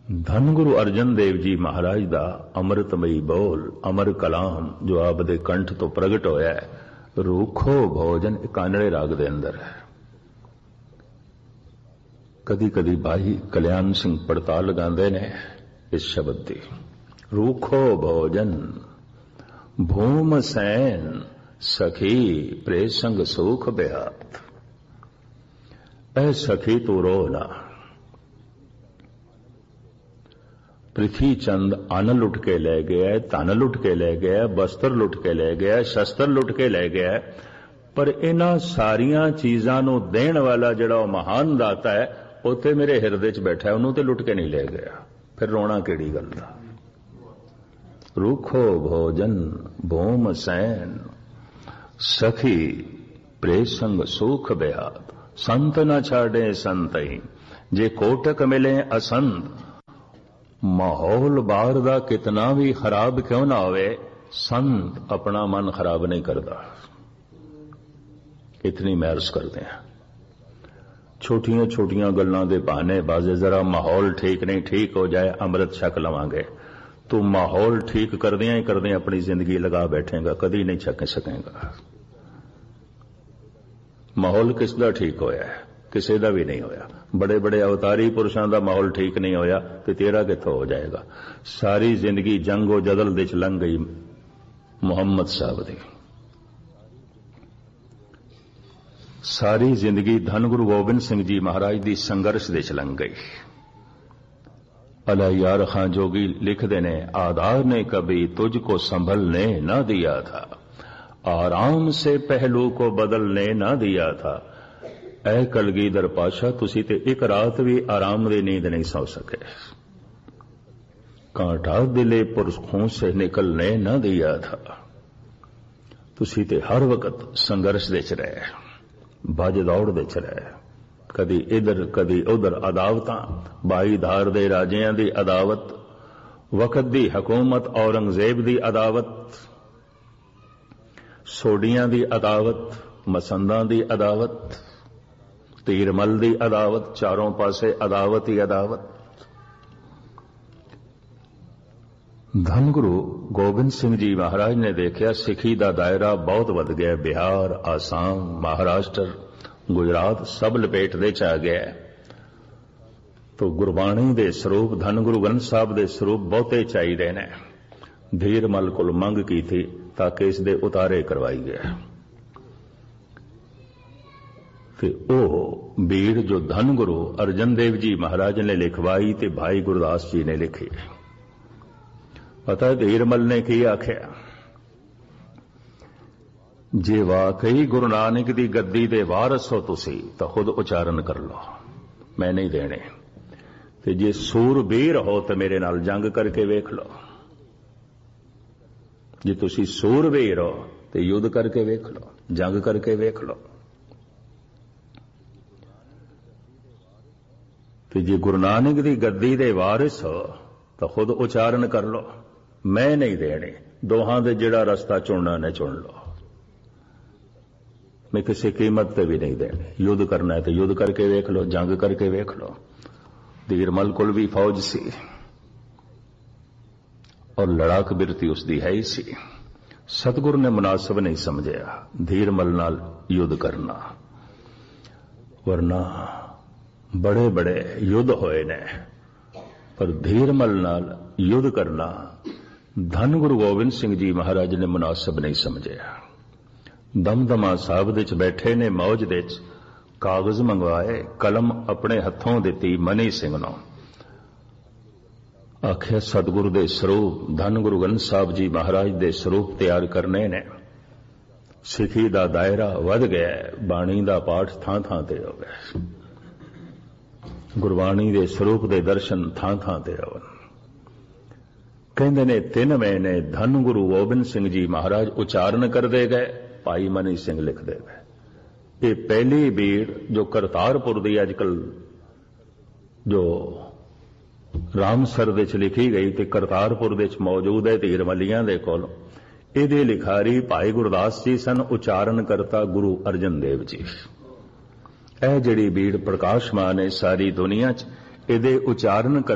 धन गुरु अर्जन देव जी महाराज का अमृतमयी बोल अमर कलाम जो आप दे कंठ तो प्रगट होया है, रूखो भोजन कानड़े राग दे अंदर है। कदी कदी भाई कल्याण सिंह पड़ताल लगाते ने इस शब्द की, रूखो भोजन भूम सैन सखी प्रेसंग सुख ब्यात। ऐ सखी तू रो ना, पृथ्वी चंद अन्न लुट के ले गया, धन लुट के ले गया, वस्त्र लुट के ले गया, शस्त्र लुट के ले गया, पर इन्हां सारियां चीजां नूं देण वाला जिहड़ा महान दाता है उत्थे मेरे हिरदे च बैठा है, उन्होंने तो लुट के नहीं ले गया। फिर रोना किहड़ी गल दा। रूखो भोजन भूम सैन सखी प्रेसंग सुख ब्यात। संत न छाड़े संतई जे कोटक मिले असंत। माहौल बाहर दा कितना भी खराब क्यों ना होवे, संत अपना मन खराब नहीं करता। इतनी महर्स करते हैं। छोटियां छोटियां गल्लां दे बहाने बाजे जरा माहौल ठीक नहीं, ठीक हो जाए अमृत छक लवांगे। तू माहौल ठीक करदियां ही करदियां अपनी जिंदगी लगा बैठेगा, कदी नहीं छक सकेगा। माहौल किसदा ठीक होया है? किसी का भी नहीं होया। बड़े बड़े अवतारी पुरुषों का माहौल ठीक नहीं होया तो तेरा कित्थों हो जाएगा। सारी जिंदगी जंगो जदल दे च लंघ गई मुहम्मद साहब दी। सारी जिंदगी धन गुरु गोबिंद सिंह जी महाराज दी संघर्ष दे च लंघ गई। अला यार खां जोगी लिखते ने, आधार ने कभी तुझको संभलने न दिया था, आराम से पहलू को बदलने न दिया था। ऐ कलगीधर पाशा तुसी ते एक रात भी आराम दी नींद नहीं सौ सके। कांटा दिले पुरखों से निकलने न दिया था। तुसी ते हर वक्त संघर्ष दे च रहे, भज दौड़ दे च रहे। कदी इधर कदी उधर अदावतां, बाई धार दे राजियां दी अदावत, वक्त दी हुकूमत औरंगजेब दी अदावत, सोडियां दी अदावत, मसंदां दी अदावत, तीरमल दी अदावत, चारों पासे अदावत ही अदावत। धन गुरु गोबिंद सिंह जी महाराज ने देखा सिखी का दायरा बहुत वध गया। बिहार, आसाम, महाराष्ट्र, गुजरात सब लपेट दे च आ गया। तो गुरबाणी दे स्वरूप धन गुरु ग्रंथ साहब दे स्वरूप बहुते चाहिए ने। धीरमल कोल मंग की थी ताकि इस दे उतारे करवाई गया। ते ओ बीड़ जो धन गुरु अर्जन देव जी महाराज ने लिखवाई ते भाई गुरदास जी ने लिखी। पता धीरमल ने की आख्या, जे वाकई गुरु नानक दी गद्दी दे वारस हो तुसी तो खुद उचारण कर लो, मैं नहीं देने। ते जे सूरबीर हो तो मेरे नाल जंग करके वेख लो। जे तुसी सूरबीर हो तो युद्ध करके वेख लो, जंग करके वेख लो। ते जे गुरु नानक दी गद्दी दे वारिस हो तो खुद उचारण कर लो, मैं नहीं देने। दोहां दे जिहड़ा रस्ता चुनना ने चुन लो, मैं किसी कीमत पे भी नहीं देने। युद्ध करना है तो युद्ध करके वेख लो, जंग करके वेख लो। धीरमल कोल भी फौज सी और लड़ाक बिरती उसदी है ही सी। सतगुरु ने मुनासिब नहीं समझया धीरमल नाल युद्ध करना, वरना बड़े बड़े युद्ध होए ने, पर धीरमल नाल युद्ध करना धन गुरु गोबिंद सिंह जी महाराज ने मुनासिब नहीं समझया। दमदमा साहब दे च बैठे ने मौज दे च, कागज मंगवाए, कलम अपने हथों दिती मनी सिंह नूं। आख्या सतगुरु दे स्वरूप धन गुरु ग्रंथ साहब जी महाराज दे स्वरूप तैयार करने ने। सिखी दा दायरा वध गया, बाणी दा पाठ थां थां ते हो गया। गुरबाणी दे स्वरूप दे दर्शन थां थां ते होवन। कहंदे ने 3 महीने धन गुरु गोबिंद सिंह जी महाराज उचारण करदे गए, भाई मनी सिंह लिखदे गए। ये पहली बीड़ जो करतारपुर दी अजकल जो रामसर दे च लिखी गई ते करतारपुर दे च मौजूद है धीरमलियां दे कोल, इहदी लिखारी भाई गुरदास जी सन, उचारण करता गुरु अर्जन देव जी। यह जिहड़ी बीड़ प्रकाशमान है सारी दुनिया च, इहदे उचारण